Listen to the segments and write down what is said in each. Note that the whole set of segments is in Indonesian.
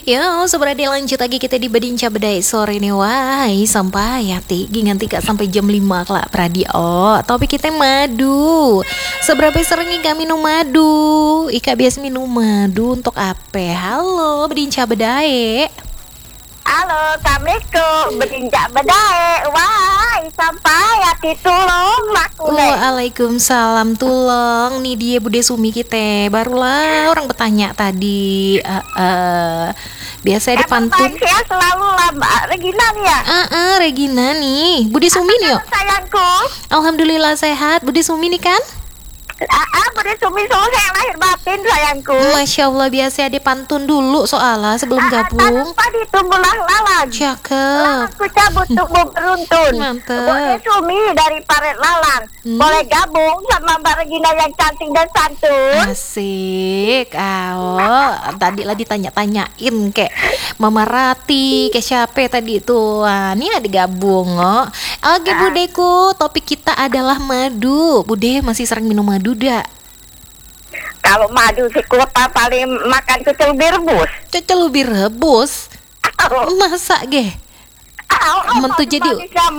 Yo, seberada lanjut lagi kita di Bedinca Bedai sore ini. Wahai sampai ya gingan 3 sampai jam 5 kelak pradio. Topik kita madu. Seberapa sering Ika minum madu? Ika biasa minum madu untuk apa? Halo, Bedinca Bedai. Halo, Assalamualaikum, Bedinca Bedai. Wah, sampai hati tulung makune. Waalaikumsalam tulong. Nih dia Bude Sumi kita. Barulah orang bertanya tadi. Biasanya dipantun. Saya selalu lama, Regina nih ya. Regina nih. Bude Sumi nih yuk. Sayangku. Alhamdulillah sehat. Bude Sumi nih kan? Bude Sumi selesai yang lahir batin sayangku. Masya Allah, biasa ada pantun dulu soalnya sebelum gabung. Tanpa ditunggulah lalang. Cakep. Aku cabut tumbuh beruntun. Mantep. Bude Sumi dari Paret Lalang. Boleh gabung sama Mbak Regina yang cantik dan santun. Asik. Tadi lah ditanya-tanyain kayak Mama Rati, kayak siapa tadi itu. Wah, ini ada gabung. Oke, Budeku, topik kita adalah madu. Bude masih sering minum madu dak? Kalau madu si kota paling makan kecil rebus. Cocok lebih rebus. Masa ge? Mentu jadi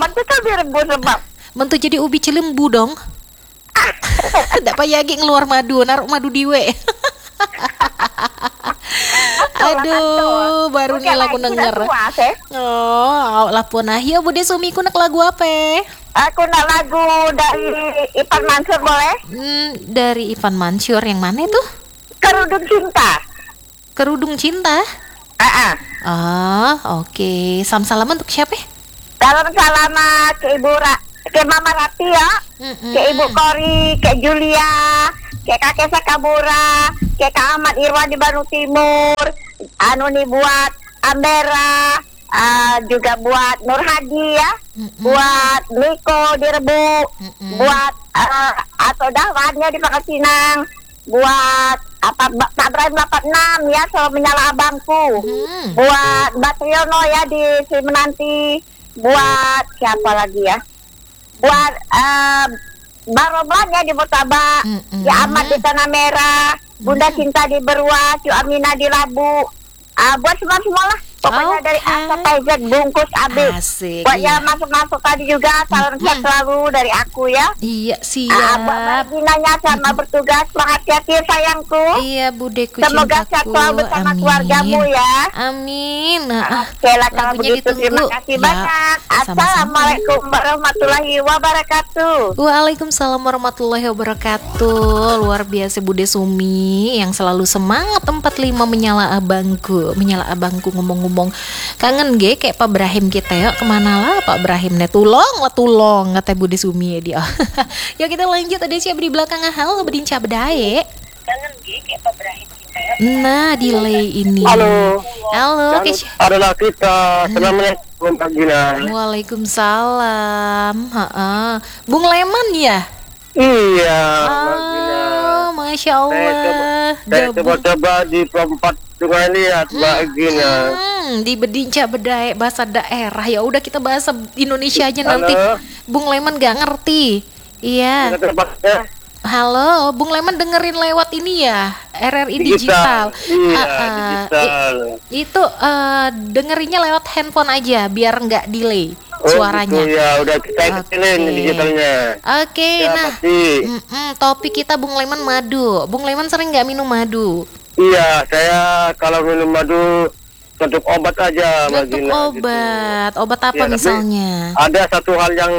mentu jadi ubi cilembu dong. Tidak payah lagi ngeluar madu, naruh madu diwe. Aduh, baru nih lagu denger. Oh, lapona. Ya Bude Sumi ku nak lagu apa? Aku nak lagu dari Ivan Mansur boleh? Dari Ivan Mansur yang mana itu? Kerudung Cinta. Kerudung Cinta? Oke. Salam-salam untuk siapa? Salam ke Ibu ke Mama Rati ya. Ke Ibu Kori, ke Julia, ke Kakek Sakabura, ke Kak Ahmad Irwan di Bandung Timur. Anu nih buat Ambera, juga buat Nur Hadi ya, buat Niko di Rebu, buat atau Dahwannya di Pangkasinang, buat Pak Ibrahim 86 ya, selalu menyala abangku, buat Batriono ya di Simenanti, buat siapa lagi ya, buat Baroblan ya di Murtabak, ya Ahmad di Tanah Merah, Bunda Cinta di Berua, Cu Amina di Labu, buat semua lah. Pokoknya dari A sampai Z bungkus habis. Asik. Buat yang masuk dari juga salam sehat selalu dari aku ya. Iya siap. Buat Ginanya sama bertugas semangat hati sayangku. Iya Budeku semoga sehat selalu bersama keluargamu ya. Amin. Oke lah kalau begitu terima kasih banyak. Assalamualaikum warahmatullahi wabarakatuh. Waalaikumsalam warahmatullahi wabarakatuh. Luar biasa Bude Sumi yang selalu semangat 45 menyala abangku ngomong kangen ge kayak Pak Brahim kita ya. Kemana lah Pak Brahim nih, tulong kata Bude Sumi ya dia. Yuk kita lanjut, ada siapa di belakang. Halo Bedinca Bedai. Kangen ge kayak Pak Brahim kita ya. Nah delay ini. Halo adalah kita. Assalamualaikum Pak Gina. Waalaikumsalam. Bung Leman ya. Iya Masya Allah. Saya coba-coba di tempat sungai lihat Mbak Gina. Di Bedinca Bedai bahasa daerah. Ya udah kita bahasa Indonesia aja nanti. Bung Leman gak ngerti. Iya. Halo, Bung Leman dengerin lewat ini ya, RRI Digital. Digital. Itu dengerinnya lewat handphone aja biar nggak delay suaranya. Gitu ya, udah kita kecilin digitalnya. Oke, nah topik kita Bung Leman madu. Bung Leman sering nggak minum madu? Iya, saya kalau minum madu untuk obat aja. Untuk obat, gitu. Obat apa misalnya? Ada satu hal yang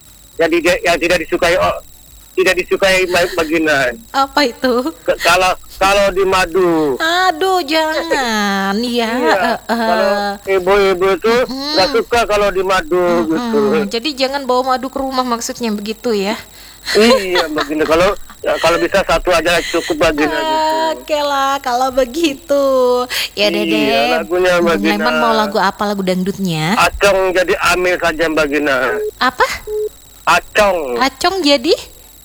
tidak disukai Bagina. Apa itu? Kalau di madu. Aduh, jangan ya. Kalau ibu-ibu itu nggak suka kalau di madu gitu. Jadi jangan bawa madu ke rumah maksudnya begitu ya? Iya Bagina. Kalau bisa satu aja cukup Bagina gitu. Oke lah kalau begitu. Ya deh. Lagunya Bagina. Leman mau lagu apa, lagu dangdutnya? Acong jadi Amir saja Bagina. Apa? Acong jadi?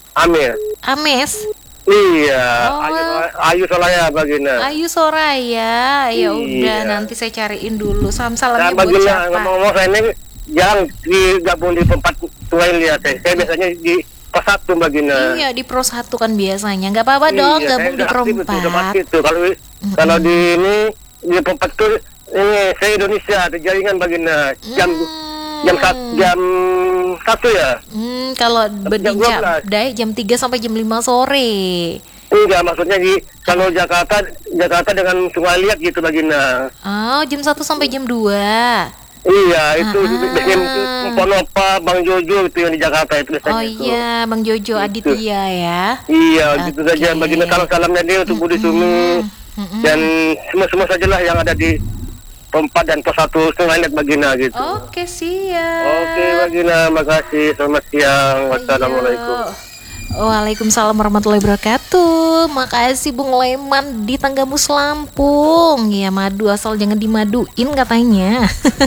Ames. Iya. Ayu Soraya Bagina. Ayu Soraya. Ya udah nanti saya cariin dulu. Salam-salamnya buat Bagina, siapa? ngomong-ngomong saya ini jarang digabung di tempat sungai lihat. Saya biasanya di Pro 1 Bagina. Iya di Pro 1 kan biasanya. Nggak apa-apa dong gabung di Pro 4. Kalau di ini di Pro 4 tuh Ini saya Indonesia, di jaringan Baginda. Jam 1 ya. Kalau Jam 12. jam 3 sampai jam 5 sore. Enggak, maksudnya kalau Jakarta dengan Sungai Liat gitu Baginda. Oh, jam 1 sampai jam 2. Iya, itu biasanya Ponopa, Bang Jojo itu yang di Jakarta itu biasanya. Oh iya, Bang Jojo Aditya ya. Iya, gitu saja. Baginda salam-salamnya dia untuk Budi Sumi dan semua sajalah yang ada di Pos 4 dan Pos 1 Sungai Liat Baginda gitu. Oke, siap. Oke Baginda, makasih. Selamat siang. Wassalamualaikum. Waalaikumsalam warahmatullahi wabarakatuh. Makasih Bung Leman di Tanggamus Lampung. Ya madu asal jangan dimaduin katanya.